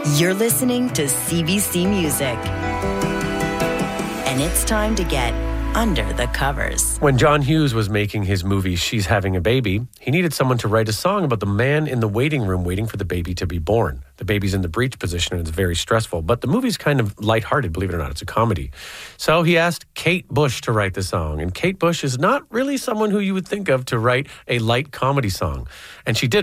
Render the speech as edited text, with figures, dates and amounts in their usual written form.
You're listening to CBC Music. And it's time to get under the covers. When John Hughes was making his movie She's Having a Baby, he needed someone to write a song about the man in the waiting room waiting for the baby to be born. The baby's in the breech position and it's very stressful, but the movie's kind of lighthearted, believe it or not. It's a comedy. So he asked Kate Bush to write the song, and Kate Bush is not really someone who you would think of to write a light comedy song. And she didn't.